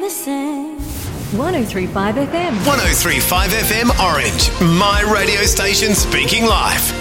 listen. 103.5 FM. 103.5 FM Orange. My radio station speaking live.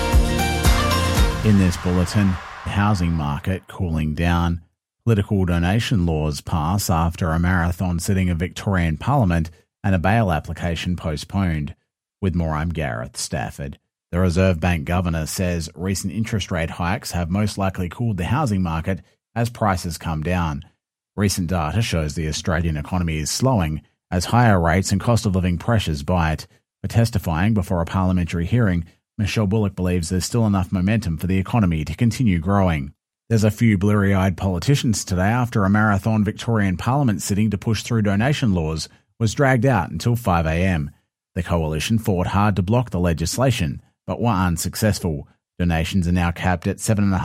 In this bulletin, the housing market cooling down. Political donation laws pass after a marathon sitting of Victorian Parliament and a bail application postponed. With more, I'm Gareth Stafford. The Reserve Bank Governor says recent interest rate hikes have most likely cooled the housing market as prices come down. Recent data shows the Australian economy is slowing as higher rates and cost of living pressures bite. But testifying before a parliamentary hearing, Michelle Bullock believes there's still enough momentum for the economy to continue growing. There's a few blurry-eyed politicians today after a marathon Victorian Parliament sitting to push through donation laws was dragged out until 5 a.m. The coalition fought hard to block the legislation, but were unsuccessful. Donations are now capped at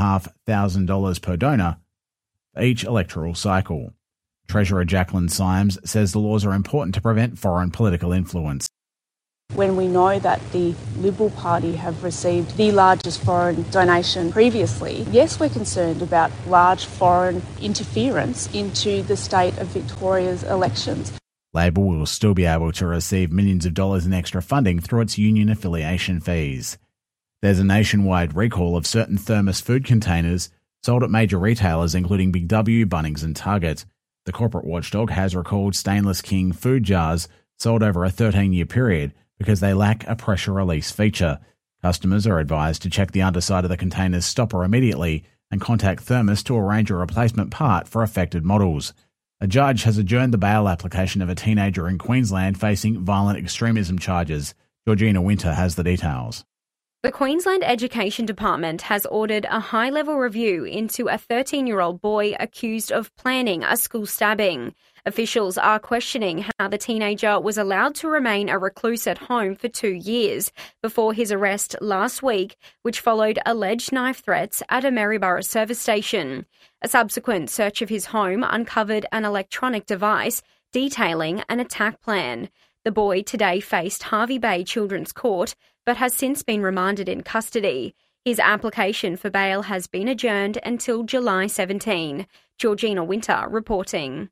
$7,500 per donor for each electoral cycle. Treasurer Jacqueline Symes says the laws are important to prevent foreign political influence. When we know that the Liberal Party have received the largest foreign donation previously, yes, we're concerned about large foreign interference into the state of Victoria's elections. Labor will still be able to receive millions of dollars in extra funding through its union affiliation fees. There's a nationwide recall of certain thermos food containers sold at major retailers including Big W, Bunnings and Target. The corporate watchdog has recalled Stainless King food jars sold over a 13-year period because they lack a pressure release feature. Customers are advised to check the underside of the container's stopper immediately and contact Thermos to arrange a replacement part for affected models. A judge has adjourned the bail application of a teenager in Queensland facing violent extremism charges. Georgina Winter has the details. The Queensland Education Department has ordered a high-level review into a 13-year-old boy accused of planning a school stabbing. Officials are questioning how the teenager was allowed to remain a recluse at home for 2 years before his arrest last week, which followed alleged knife threats at a Maryborough service station. A subsequent search of his home uncovered an electronic device detailing an attack plan. The boy today faced Hervey Bay Children's Court, but has since been remanded in custody. His application for bail has been adjourned until July 17. Georgina Winter reporting.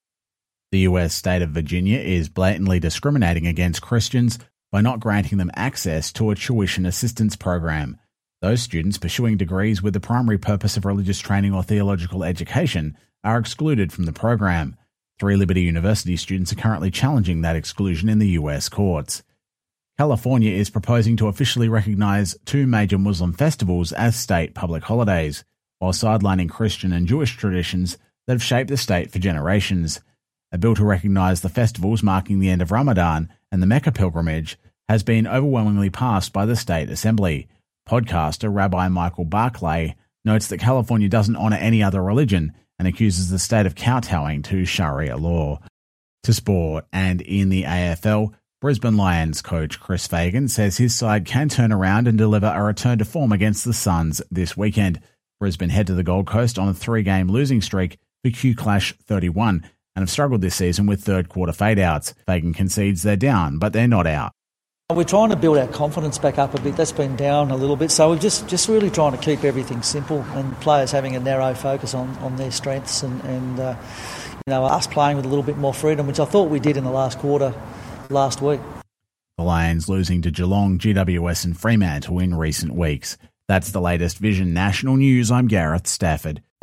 The US state of Virginia is blatantly discriminating against Christians by not granting them access to a tuition assistance program. Those students pursuing degrees with the primary purpose of religious training or theological education are excluded from the program. 3 Liberty University students are currently challenging that exclusion in the US courts. California is proposing to officially recognize 2 major Muslim festivals as state public holidays, while sidelining Christian and Jewish traditions that have shaped the state for generations. A bill to recognise the festivals marking the end of Ramadan and the Mecca pilgrimage has been overwhelmingly passed by the state assembly. Podcaster Rabbi Michael Barclay notes that California doesn't honour any other religion and accuses the state of kowtowing to Sharia law. To sport, and in the AFL, Brisbane Lions coach Chris Fagan says his side can turn around and deliver a return to form against the Suns this weekend. Brisbane head to the Gold Coast on a 3-game losing streak for Q-Clash 31 and have struggled this season with third-quarter fade-outs. Fagan concedes they're down, but they're not out. We're trying to build our confidence back up a bit. That's been down a little bit. So we're just really trying to keep everything simple and players having a narrow focus on their strengths and us playing with a little bit more freedom, which I thought we did in the last quarter last week. The Lions losing to Geelong, GWS and Fremantle in recent weeks. That's the latest Vision National News. I'm Gareth Stafford.